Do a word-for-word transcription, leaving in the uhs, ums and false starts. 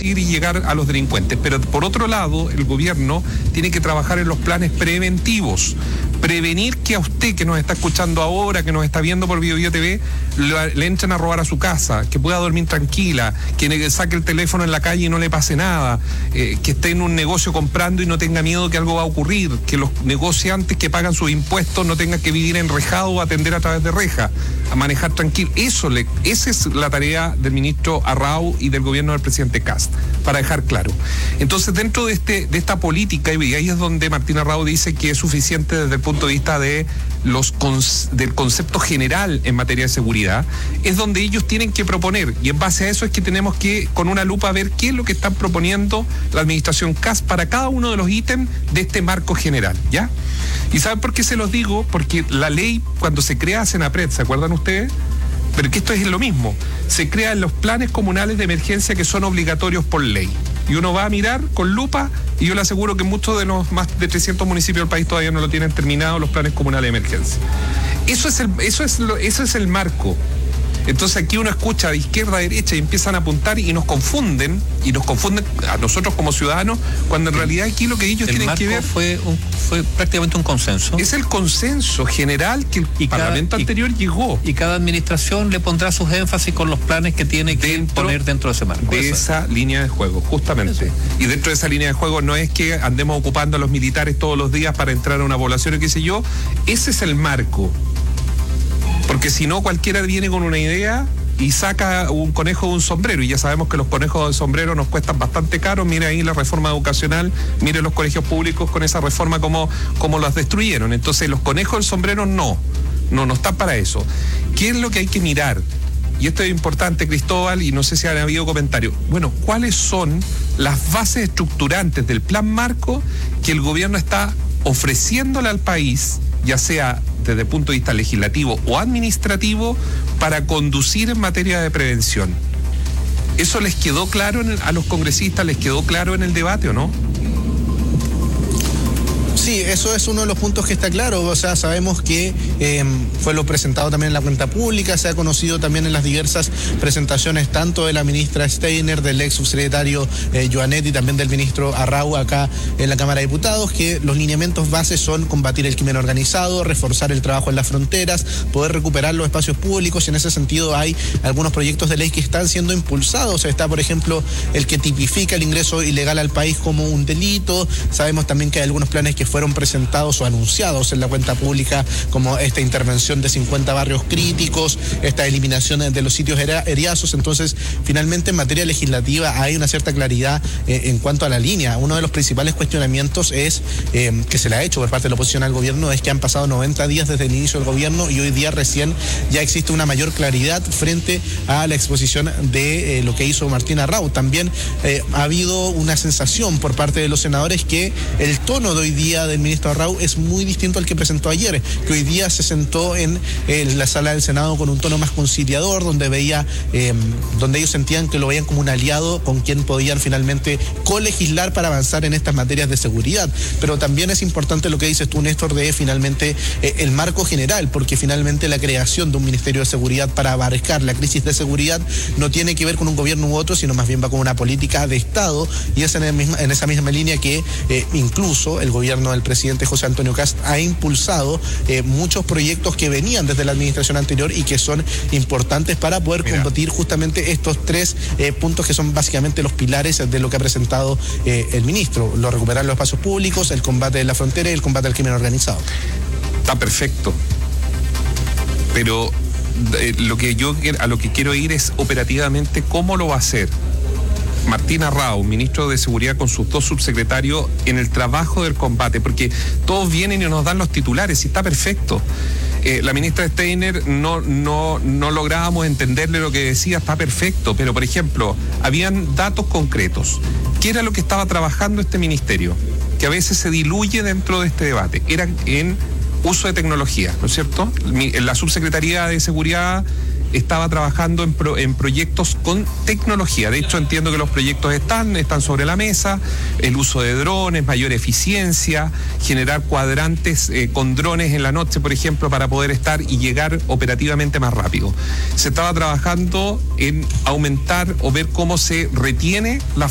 conseguir llegar a los delincuentes. Pero por otro lado, el gobierno tiene que trabajar en los planes preventivos. Prevenir que a usted que nos está escuchando ahora, que nos está viendo por Bio Bio T V, le, le entren a robar a su casa, que pueda dormir tranquila, que saque el teléfono en la calle y no le pase nada, eh, que esté en un negocio comprando y no tenga miedo que algo va a ocurrir, que los negociantes que pagan sus impuestos no tengan que vivir enrejado o atender a través de reja, a manejar tranquilo. Eso le, esa es la tarea del ministro Arrau y del gobierno del presidente Kast, para dejar claro. Entonces, dentro de este de esta política, y ahí es donde Martín Arrau dice que es suficiente desde el punto de vista de los del concepto general en materia de seguridad, es donde ellos tienen que proponer, y en base a eso es que tenemos que con una lupa ver qué es lo que están proponiendo la administración Kast para cada uno de los ítems de este marco general, ¿ya? ¿Y saben por qué se los digo? Porque la ley, cuando se crea Senapred, ¿se acuerdan ustedes? Pero que esto es lo mismo, se crean los planes comunales de emergencia que son obligatorios por ley. Y uno va a mirar con lupa, y yo le aseguro que muchos de los más de trescientos municipios del país todavía no lo tienen terminado, los planes comunales de emergencia. Eso es el, eso es lo, eso es el marco. Entonces aquí uno escucha de izquierda a derecha y empiezan a apuntar y nos confunden, y nos confunden a nosotros como ciudadanos, cuando en realidad aquí lo que ellos el tienen que ver fue un, fue prácticamente un consenso. Es el consenso general que el y Parlamento cada, anterior y, llegó. Y cada administración le pondrá sus énfasis con los planes que tiene que dentro, poner dentro de ese marco. De eso. Esa línea de juego, justamente. Eso. Y dentro de esa línea de juego no es que andemos ocupando a los militares todos los días para entrar a una población o qué sé yo. Ese es el marco. Porque si no, cualquiera viene con una idea y saca un conejo de un sombrero, y ya sabemos que los conejos de sombrero nos cuestan bastante caro. Mire ahí la reforma educacional, mire los colegios públicos con esa reforma como, como las destruyeron. Entonces los conejos del sombrero no, no, no están para eso. ¿Qué es lo que hay que mirar? Y esto es importante, Cristóbal, y no sé si han habido comentarios. Bueno, ¿cuáles son las bases estructurantes del plan marco que el gobierno está ofreciéndole al país, ya sea desde el punto de vista legislativo o administrativo, para conducir en materia de prevención? ¿Eso les quedó claro en el, a los congresistas, les quedó claro en el debate o no? Sí, eso es uno de los puntos que está claro. O sea, sabemos que eh, fue lo presentado también en la cuenta pública, se ha conocido también en las diversas presentaciones, tanto de la ministra Steiner, del ex subsecretario eh, Joanet, y también del ministro Arrau acá en la Cámara de Diputados, que los lineamientos bases son combatir el crimen organizado, reforzar el trabajo en las fronteras, poder recuperar los espacios públicos, y en ese sentido hay algunos proyectos de ley que están siendo impulsados. Está, por ejemplo, el que tipifica el ingreso ilegal al país como un delito. Sabemos también que hay algunos planes que fueron presentados o anunciados en la cuenta pública, como esta intervención de cincuenta barrios críticos, esta eliminación de los sitios eriazos. Entonces, finalmente, en materia legislativa hay una cierta claridad eh, en cuanto a la línea. Uno de los principales cuestionamientos es eh, que se le ha hecho por parte de la oposición al gobierno, es que han pasado noventa días desde el inicio del gobierno y hoy día recién ya existe una mayor claridad frente a la exposición de eh, lo que hizo Martín Arrau. También eh, ha habido una sensación por parte de los senadores que el tono de hoy día del ministro Arrau es muy distinto al que presentó ayer, que hoy día se sentó en, en la sala del Senado con un tono más conciliador, donde veía, eh, donde ellos sentían que lo veían como un aliado con quien podían finalmente colegislar para avanzar en estas materias de seguridad. Pero también es importante lo que dices tú, Néstor, de finalmente eh, el marco general, porque finalmente la creación de un Ministerio de Seguridad para abarcar la crisis de seguridad no tiene que ver con un gobierno u otro, sino más bien va con una política de Estado, y es en, el misma, en esa misma línea que eh, incluso el gobierno del presidente José Antonio Kast ha impulsado eh, muchos proyectos que venían desde la administración anterior y que son importantes para poder Mira. combatir justamente estos tres eh, puntos que son básicamente los pilares de lo que ha presentado eh, el ministro: lo recuperar los espacios públicos, el combate de la frontera y el combate al crimen organizado. Está perfecto, pero eh, lo que yo a lo que quiero ir es operativamente cómo lo va a hacer Martín Arrau, ministro de Seguridad, con sus dos subsecretarios en el trabajo del combate, porque todos vienen y nos dan los titulares y está perfecto. Eh, la ministra Steiner no, no, no lográbamos entenderle lo que decía, está perfecto, pero por ejemplo, habían datos concretos. ¿Qué era lo que estaba trabajando este ministerio? Que a veces se diluye dentro de este debate. Era en uso de tecnología, ¿no es cierto? La subsecretaría de Seguridad estaba trabajando en, pro, en proyectos con tecnología. De hecho, entiendo que los proyectos están, están sobre la mesa: el uso de drones, mayor eficiencia, generar cuadrantes eh, con drones en la noche, por ejemplo, para poder estar y llegar operativamente más rápido. Se estaba trabajando en aumentar o ver cómo se retiene la